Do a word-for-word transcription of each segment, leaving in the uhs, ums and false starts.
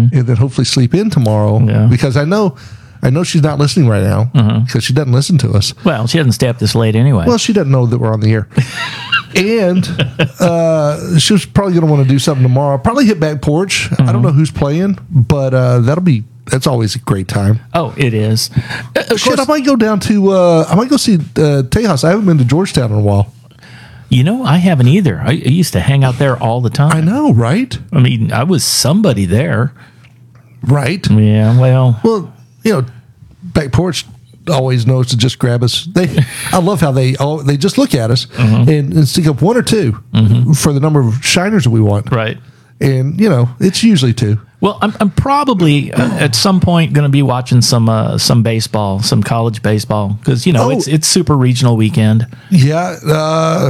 mm-hmm. and then hopefully sleep in tomorrow. Yeah. Because I know, I know she's not listening right now mm-hmm. because she doesn't listen to us. Well, she doesn't stay up this late anyway. Well, she doesn't know that we're on the air. And uh, she's probably going to want to do something tomorrow. Probably hit Back Porch. Mm-hmm. I don't know who's playing, but uh, that'll be that's always a great time. Oh, it is. Uh, of Shit, course, I might go down to uh, I might go see uh, Tejas. I haven't been to Georgetown in a while. You know, I haven't either. I, I used to hang out there all the time. I know, right? I mean, I was somebody there. Right. Yeah. Well. Well, you know, Back Porch always knows to just grab us. They, I love how they all they just look at us mm-hmm. and, and stick up one or two mm-hmm. for the number of shiners that we want. Right. And you know, it's usually two. Well, I'm, I'm probably uh, at some point going to be watching some uh, some baseball, some college baseball, because you know oh, it's it's super regional weekend. Yeah. Uh,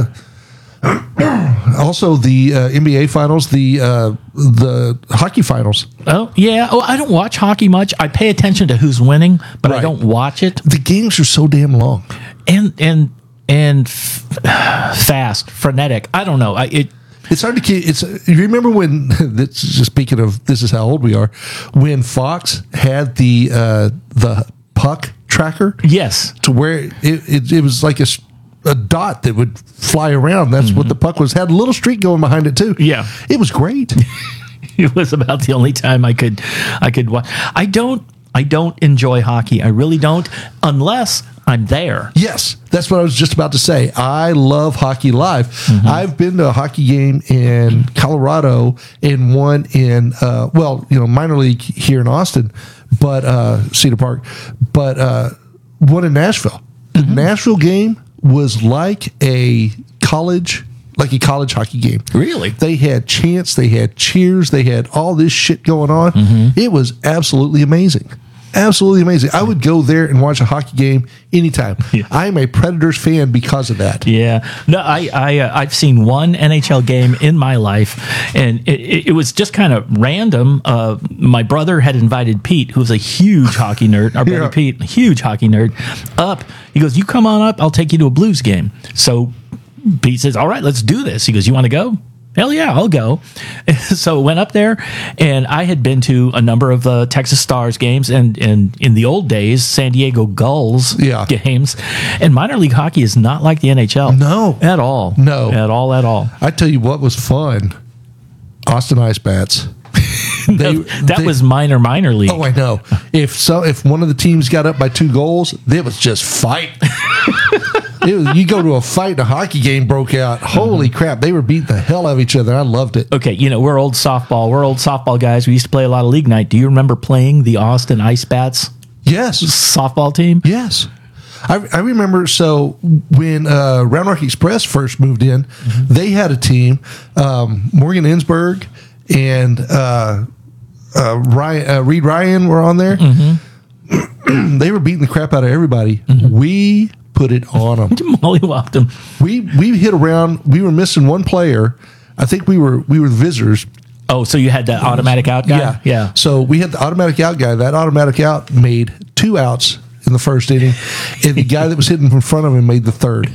also, the uh, N B A finals, the uh, the hockey finals. Oh yeah. Oh, I don't watch hockey much. I pay attention to who's winning, but right. I don't watch it. The games are so damn long and and and f- fast, frenetic. I don't know. I it. It's hard to keep. It's you remember when? This is just speaking of this is how old we are. When Fox had the uh, the puck tracker, yes, to where it it, it was like a, a dot that would fly around. That's mm-hmm. what the puck was. Had a little streak going behind it too. Yeah, it was great. It was about the only time I could I could watch. I don't I don't enjoy hockey. I really don't, unless I'm there. Yes, that's what I was just about to say. I love hockey live. Mm-hmm. I've been to a hockey game in Colorado and one in, uh, well, you know, minor league here in Austin, but uh, Cedar Park, but uh, one in Nashville. The mm-hmm. Nashville game was like a college, like a college hockey game. Really? They had chants, they had cheers, they had all this shit going on. Mm-hmm. It was absolutely amazing. Absolutely amazing. I would go there and watch a hockey game anytime. Yeah. I am a Predators fan because of that. Yeah. No, I, I, uh, I've seen one N H L game in my life, and it, it was just kind of random. Uh, my brother had invited Pete, who's a huge hockey nerd, our brother yeah. Pete, huge hockey nerd, up. He goes, you come on up, I'll take you to a Blues game. So Pete says, all right, let's do this. He goes, you want to go? Hell yeah, I'll go. So went up there, and I had been to a number of uh, Texas Stars games, and, and in the old days, San Diego Gulls yeah. games. And minor league hockey is not like the N H L. No. At all. No. At all, at all. I tell you what was fun, Austin Ice Bats. They, that they, was minor, minor league. Oh, I know. If so, if one of the teams got up by two goals, it was just fight. It was, you go to a fight and a hockey game broke out. Holy mm-hmm. crap. They were beating the hell out of each other. I loved it. Okay, you know, we're old softball. We're old softball guys. We used to play a lot of league night. Do you remember playing the Austin Ice Bats? Yes. Softball team? Yes. I, I remember, so when uh, Round Rock Express first moved in, mm-hmm. they had a team, um, Morgan Ensberg and uh, uh, Ryan, uh, Reed Ryan were on there. Mm-hmm. They were beating the crap out of everybody. Mm-hmm. We put it on them. Mollywopped them. We we hit around. We were missing one player. I think we were we were the visitors. Oh, so you had the automatic out guy? Yeah, yeah. So we had the automatic out guy. That automatic out made two outs in the first inning, and the guy that was hitting in front of him made the third.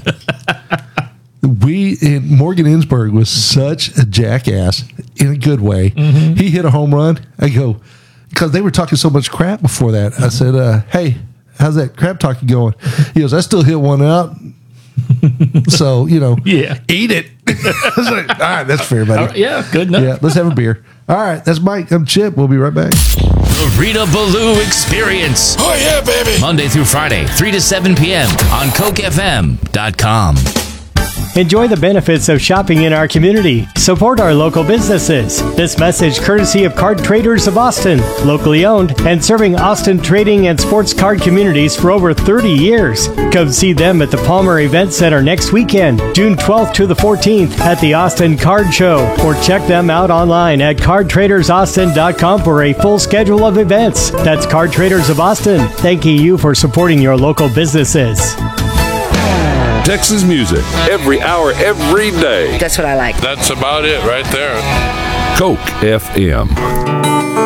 We and Morgan Ensberg was such a jackass in a good way. Mm-hmm. He hit a home run. I go because they were talking so much crap before that. Mm-hmm. I said, uh, "Hey, how's that crap talking going?" He goes, "I still hit one out." So you know, yeah, eat it. I was like, all right, that's fair, buddy. Right, yeah, good enough. Yeah, let's have a beer. All right, that's Mike. I'm Chip. We'll be right back. The Rita Ballou Experience. Oh yeah, baby. Monday through Friday, three to seven p.m. on Coke F M dot com. Enjoy the benefits of shopping in our community. Support our local businesses. This message courtesy of Card Traders of Austin, locally owned and serving Austin trading and sports card communities for over thirty years. Come see them at the Palmer Event Center next weekend, June twelfth to the fourteenth at the Austin Card Show, or check them out online at card traders austin dot com for a full schedule of events. That's Card Traders of Austin, thanking you for supporting your local businesses. Texas music every hour, every day. That's what I like. That's about it right there. Coke F M.